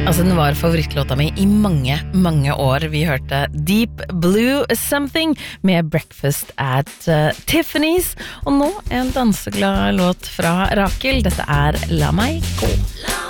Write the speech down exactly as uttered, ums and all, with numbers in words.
Altså, den var favorittlåta mi i mange, mange år. Vi hørte Deep Blue Something med Breakfast at uh, Tiffany's. Og nå en danseglad låt fra Rakel. Dette er La meg gå.